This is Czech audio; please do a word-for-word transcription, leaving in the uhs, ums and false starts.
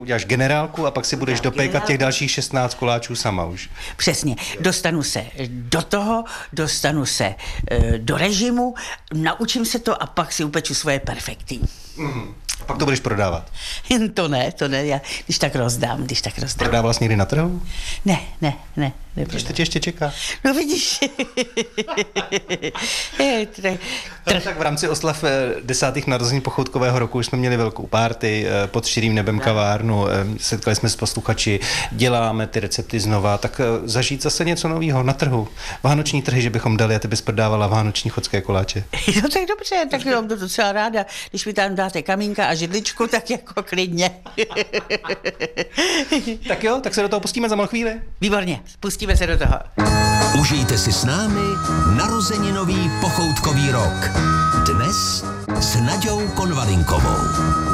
Uděláš generálku a pak si budeš dopékat těch dalších šestnáct koláčů sama už. Přesně. Dostanu se do toho, dostanu se e, do režimu, naučím se to a pak si upeču svoje perfekty. Mm. A pak to budeš prodávat? To ne, to ne, já když tak rozdám, když tak rozdám. Prodávala jsi někdy na trhu? Ne, ne, ne. Proč to tě ještě čeká? No vidíš. je, tr- tr- tak v rámci oslav desátých narozenin pochoutkového roku už jsme měli velkou party pod širým nebem kavárnu, setkali jsme s posluchači, děláme ty recepty znova, tak zažít zase něco nového na trhu. Vánoční trhy, že bychom dali a ty bys prodávala vánoční chodské koláče. No tak dobře, tak jo, to docela ráda. Když mi tam dáte kamínka a židličku, tak jako klidně. Tak jo, tak se do toho pustíme za malou chvíli. Výborně, pustíme se do toho. Užijte si s námi narozeninový pochoutkový rok. Dnes s Naďou Konvalinkovou.